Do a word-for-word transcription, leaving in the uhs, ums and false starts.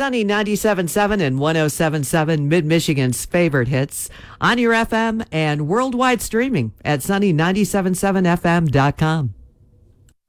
Sunny ninety-seven point seven and one oh seven point seven, Mid-Michigan's favorite hits, on your F M and worldwide streaming at sunny nine seven seven f m dot com.